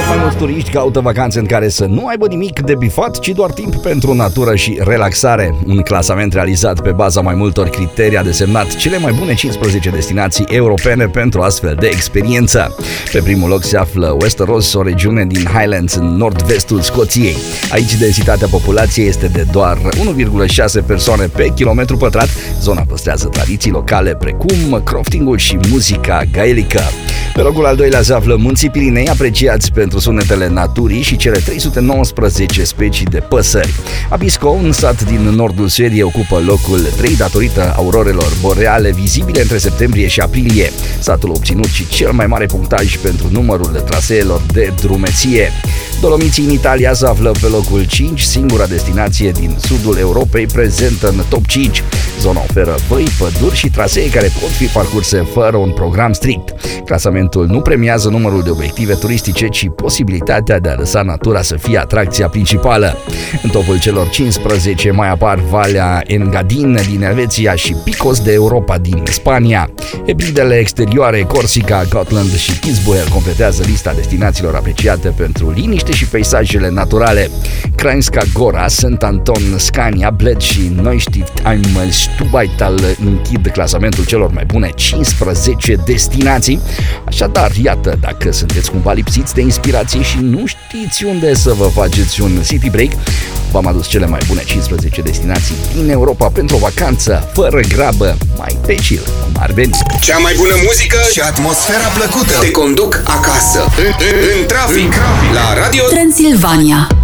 Tot mai mulți turiști caută vacanțe în care să nu aibă nimic de bifat, ci doar timp pentru natură și relaxare. Un clasament realizat pe baza mai multor criterii a desemnat cele mai bune 15 destinații europene pentru astfel de experiență. Pe primul loc se află Westeros, o regiune din Highlands în nord-vestul Scoției. Aici densitatea populației este de doar 1,6 persoane pe kilometru pătrat. Zona păstrează tradiții locale precum croftingul și muzica gaelică. Pe locul al doilea se află Munții Pirinei, apreciați pentru sunetele naturii și cele 319 specii de păsări. Abisko, un sat din nordul Suediei, ocupă locul 3 datorită aurorelor boreale vizibile între septembrie și aprilie. Satul a obținut și cel mai mare punctaj pentru numărul traseelor de drumeție. Dolomiții în Italia se află pe locul 5, singura destinație din sudul Europei prezentă în top 5. Zona oferă văi, păduri și trasee care pot fi parcurse fără un program strict. Clasamentul nu premiază numărul de obiective turistice, ci posibilitatea de a lăsa natura să fie atracția principală. În topul celor 15 mai apar Valea Engadin din Elveția și Picos de Europa din Spania. Hebridele exterioare, Corsica, Gotland și Kitzbühel completează lista destinațiilor apreciate pentru liniște și peisajele naturale. Krainska Gora, St. Anton, Scania, Bled și Neustift am Stubaital închid clasamentul celor mai bune 15 destinații. Așadar, iată, dacă sunteți cumva lipsiți de inspirație și nu știți unde să vă faceți un city break, v-am adus cele mai bune 15 destinații din Europa pentru o vacanță fără grabă, mai pe chill, cum ar veni. Cea mai bună muzică și atmosfera plăcută te conduc acasă, în trafic, la Radio Transilvania.